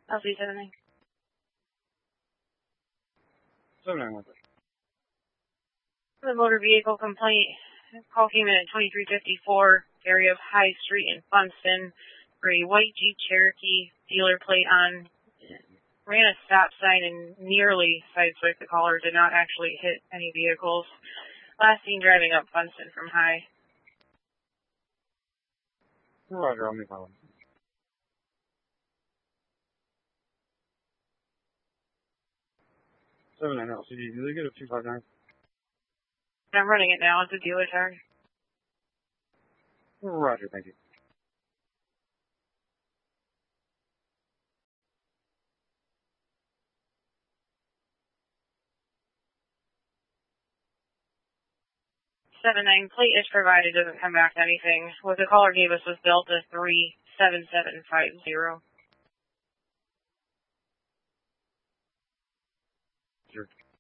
LC79. 79. The motor vehicle complaint. Call came in at 2354, area of High Street in Funston, where a white Jeep Cherokee, dealer plate on, ran a stop sign and nearly sideswiped the caller, did not actually hit any vehicles. Last seen driving up Funston from High. Roger, I'll make my one. 79 LCD, do they get a 259? I'm running it now. It's a dealer tag. Roger, thank you. Plate is provided, doesn't come back to anything. What the caller gave us was Delta 37750. Sure.